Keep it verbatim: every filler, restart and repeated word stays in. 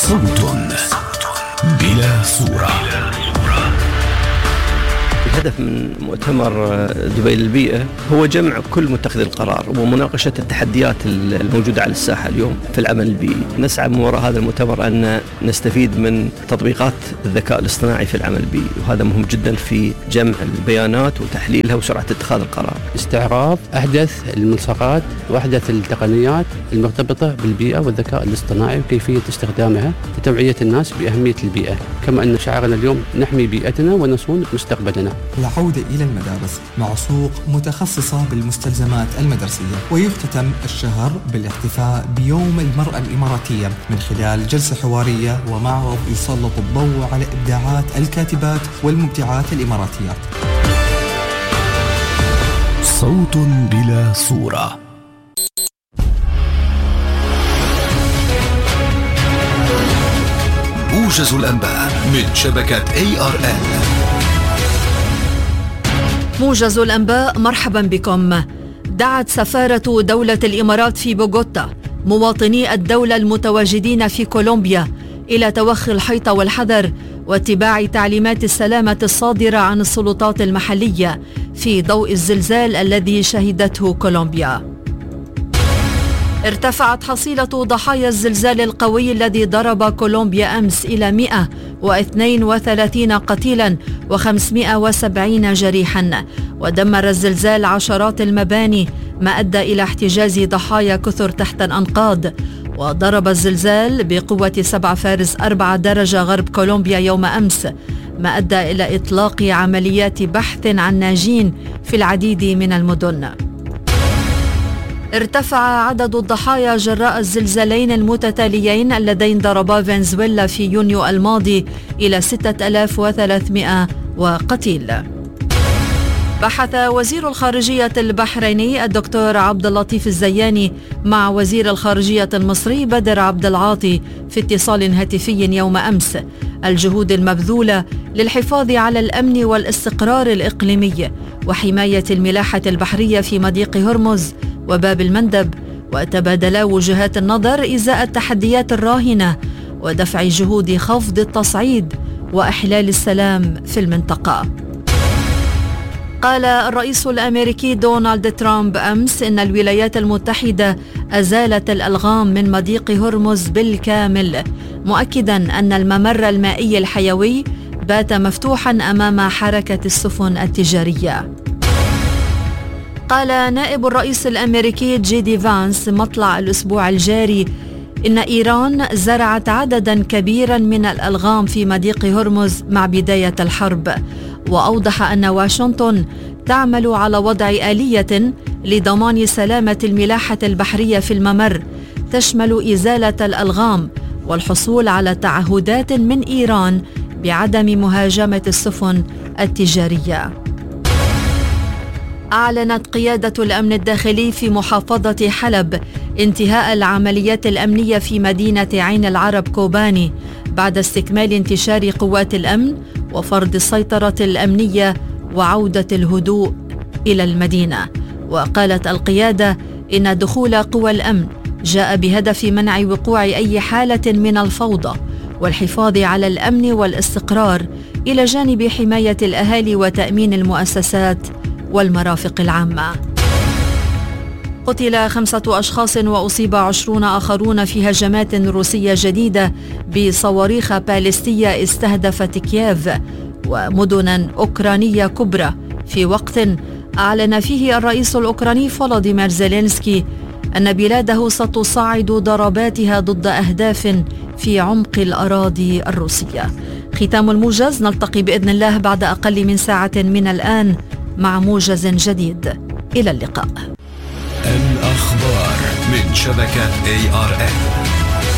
صوت بلا صورة. الهدف من مؤتمر دبي للبيئة هو جمع كل متخذي القرار ومناقشة التحديات الموجودة على الساحة اليوم في العمل البيئي. نسعى من وراء هذا المؤتمر أن نستفيد من تطبيقات الذكاء الاصطناعي في العمل البيئي، وهذا مهم جدا في جمع البيانات وتحليلها وسرعة اتخاذ القرار. استعراض أحدث الملصقات وأحدث التقنيات المرتبطة بالبيئة والذكاء الاصطناعي وكيفية استخدامها لتوعية الناس بأهمية البيئة، كما أن شعارنا اليوم نحمي بيئتنا ونصون مستقبلنا. العودة إلى المدارس مع سوق متخصصة بالمستلزمات المدرسية. ويختتم الشهر بالاحتفاء بيوم المرأة الإماراتية من خلال جلسة حوارية ومعرض يسلط الضوء على إبداعات الكاتبات والمبدعات الإماراتيات. صوت بلا صورة. موجز الأنباء من شبكة إيه آر إل. موجز الأنباء، مرحبا بكم. دعت سفارة دولة الإمارات في بوغوتا مواطني الدولة المتواجدين في كولومبيا إلى توخي الحيطة والحذر واتباع تعليمات السلامة الصادرة عن السلطات المحلية في ضوء الزلزال الذي شهدته كولومبيا. ارتفعت حصيلة ضحايا الزلزال القوي الذي ضرب كولومبيا أمس إلى مئة واثنين وثلاثين قتيلا وخمسمئة وسبعين جريحا، ودمر الزلزال عشرات المباني ما أدى إلى احتجاز ضحايا كثر تحت الأنقاض. وضرب الزلزال بقوة سبعة فاصلة أربعة درجة غرب كولومبيا يوم أمس، ما أدى إلى إطلاق عمليات بحث عن ناجين في العديد من المدن. ارتفع عدد الضحايا جراء الزلزالين المتتاليين اللذين ضربا فنزويلا في يونيو الماضي إلى ستة آلاف وثلاثمئة وقتيل. بحث وزير الخارجية البحريني الدكتور عبد اللطيف الزياني مع وزير الخارجية المصري بدر عبد العاطي في اتصال هاتفي يوم أمس الجهود المبذولة للحفاظ على الأمن والاستقرار الإقليمي وحماية الملاحة البحرية في مضيق هرمز وباب المندب، وتبادلا وجهات النظر إزاء التحديات الراهنة ودفع جهود خفض التصعيد وإحلال السلام في المنطقة. قال الرئيس الأمريكي دونالد ترامب أمس إن الولايات المتحدة أزالت الألغام من مضيق هرمز بالكامل، مؤكدا أن الممر المائي الحيوي بات مفتوحا أمام حركة السفن التجارية. قال نائب الرئيس الأمريكي جي دي فانس مطلع الأسبوع الجاري إن إيران زرعت عددا كبيرا من الألغام في مضيق هرمز مع بداية الحرب، وأوضح أن واشنطن تعمل على وضع آلية لضمان سلامة الملاحة البحرية في الممر تشمل إزالة الألغام والحصول على تعهدات من إيران بعدم مهاجمة السفن التجارية. أعلنت قيادة الأمن الداخلي في محافظة حلب انتهاء العمليات الأمنية في مدينة عين العرب كوباني بعد استكمال انتشار قوات الأمن وفرض السيطرة الأمنية وعودة الهدوء إلى المدينة. وقالت القيادة إن دخول قوى الأمن جاء بهدف منع وقوع أي حالة من الفوضى والحفاظ على الأمن والاستقرار إلى جانب حماية الأهالي وتأمين المؤسسات والمرافق العامة. قتل خمسة أشخاص وأصيب عشرون آخرون في هجمات روسية جديدة بصواريخ باليستية استهدفت كييف ومدنا أوكرانية كبرى في وقت أعلن فيه الرئيس الأوكراني فولوديمير زيلينسكي أن بلاده ستصعد ضرباتها ضد أهداف في عمق الأراضي الروسية. ختام الموجز، نلتقي بإذن الله بعد أقل من ساعة من الآن مع موجز جديد. إلى اللقاء. الأخبار من شبكة إيه آر إل.